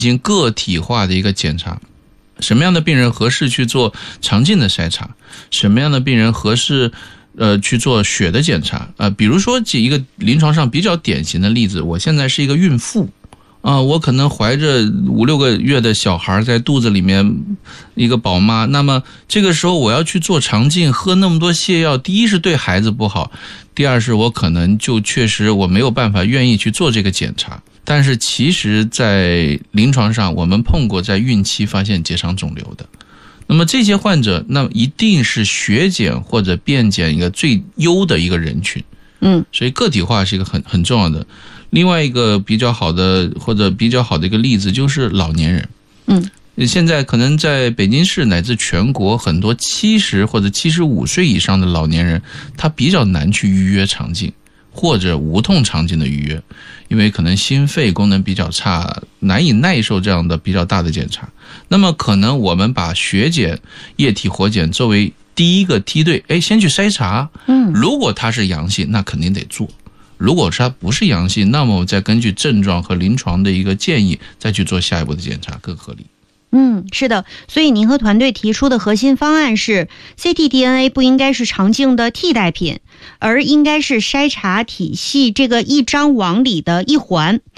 经个体化的一个检查。什么样的病人合适去做肠镜的筛查，什么样的病人合适去做血的检查比如说一个临床上比较典型的例子，我现在是一个孕妇我可能怀着5-6个月的小孩在肚子里面，一个宝妈，那么这个时候我要去做肠镜，喝那么多泻药，第一是对孩子不好，第二是我可能就确实我没有办法愿意去做这个检查。但是其实在临床上我们碰过在孕期发现结肠肿瘤的，那么这些患者那一定是血检或者便检一个最优的一个人群。所以个体化是一个很重要的。另外一个比较好的一个例子就是老年人。现在可能在北京市乃至全国很多70或者75岁以上的老年人，他比较难去预约肠镜或者无痛肠镜的预约，因为可能心肺功能比较差，难以耐受这样的比较大的检查。那么可能我们把血检、液体活检作为第一个梯队，先去筛查。如果它是阳性，那肯定得做；如果它不是阳性，那么我们再根据症状和临床的一个建议，再去做下一步的检查，更合理。 是的，所以您和团队提出的核心方案是 ctDNA 不应该是肠镜的替代品，而应该是筛查体系这个一张网里的一环。